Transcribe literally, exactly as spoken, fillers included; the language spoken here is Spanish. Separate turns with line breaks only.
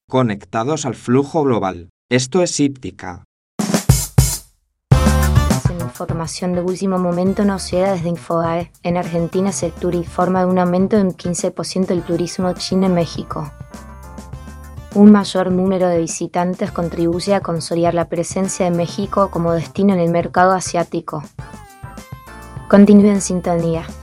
conectados al flujo global. Esto es Íptica.
Información de último momento nos llega desde Infobae. En Argentina se informa de un aumento de un quince por ciento del turismo chino en México. Un mayor número de visitantes contribuye a consolidar la presencia de México como destino en el mercado asiático. Continúe en sintonía.